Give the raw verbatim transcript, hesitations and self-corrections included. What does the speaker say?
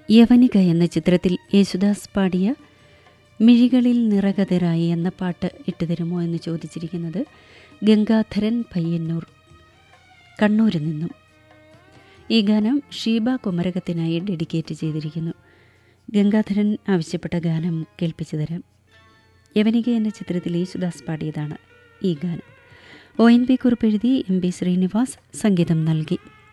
യവനിക എന്ന ചിത്രത്തിൽ യേശുദാസ് പാടിയ മിഴികളിൽ നിറകതിറായി എന്ന പാട്ട് ഇട്ടുതരുമോ എന്ന് ചോദിച്ചിരിക്കുന്നത് ഗംഗാധരൻ പയ്യന്നൂർ കണ്ണൂരിൽ നിന്നും. ഈ ഗാനം ഷീബ കുമരകത്തിനായി ഡെഡിക്കേറ്റ് ചെയ്തിരിക്കുന്നു. ഗംഗാധരൻ ആവശ്യപ്പെട്ട ഗാനം കേൾപ്പിച്ചു തരാം. യവനിക എന്ന ചിത്രത്തിൽ യേശുദാസ് പാടിയതാണ് ഈ ഗാനം. ഒ എൻ പി കുറിപ്പ് എഴുതി എം പി ശ്രീനിവാസ് സംഗീതം നൽകി.